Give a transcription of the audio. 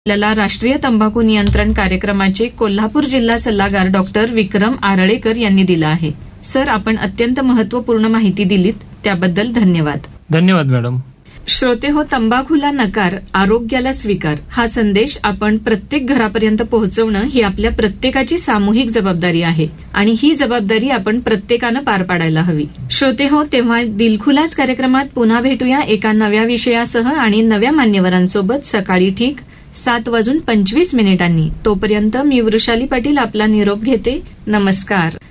आपल्याला राष्ट्रीय तंबाखू नियंत्रण कार्यक्रमाचे कोल्हापूर जिल्हा सल्लागार डॉक्टर विक्रम आरळेकर यांनी दिला आहे. सर, आपण अत्यंत महत्वपूर्ण माहिती दिलीत त्याबद्दल धन्यवाद. धन्यवाद मॅडम. श्रोते हो, तंबाखूला नकार, आरोग्याला स्वीकार हा संदेश आपण प्रत्येक घरापर्यंत पोहोचवणं ही आपल्या प्रत्येकाची सामूहिक जबाबदारी आहे आणि ही जबाबदारी आपण प्रत्येकानं पार पाडायला हवी. श्रोते हो, तेव्हा दिलखुलास कार्यक्रमात पुन्हा भेटूया एका नव्या विषयासह आणि नव्या मान्यवरांसोबत सकाळी ठीक 7:25 तोपर्यंत मी वृषाली पाटील आपला निरोप घेते. नमस्कार.